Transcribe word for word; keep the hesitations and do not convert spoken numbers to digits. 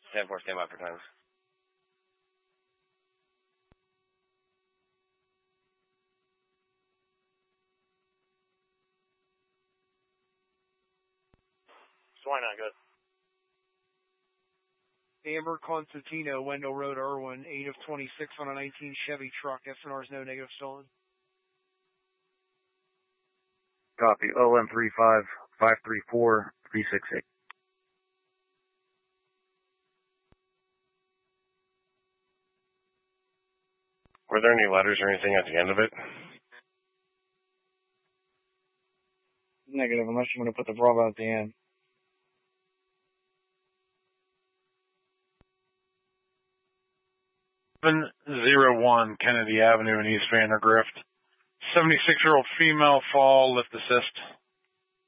ten four, stand by for times. twenty-nine, good. Amber Constantino, Wendell Road, Irwin, eight of twenty-six on a nineteen Chevy truck. S N R is no negative stolen. Copy. O M three five five three four three six eight. Were there any letters or anything at the end of it? Negative, unless you want to put the Bravo at the end. seven oh one Kennedy Avenue in East Vandergrift. seventy-six-year-old female fall, lift assist.